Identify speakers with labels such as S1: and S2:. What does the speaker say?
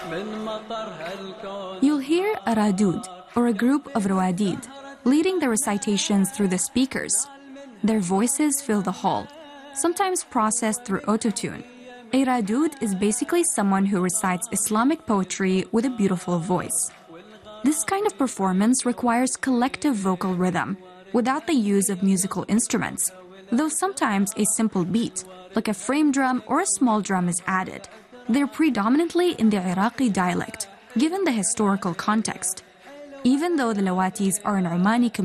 S1: You'll hear a radud, or a group of rawadid, leading the recitations through the speakers. Their voices fill the hall, sometimes processed through autotune. A radud is basically someone who recites Islamic poetry with a beautiful voice. This kind of performance requires collective vocal rhythm, without the use of musical instruments, though sometimes a simple beat, like a frame drum or a small drum, is added. They're predominantly in the Iraqi dialect, given the historical context. Even though the Lawatis are an Omani community,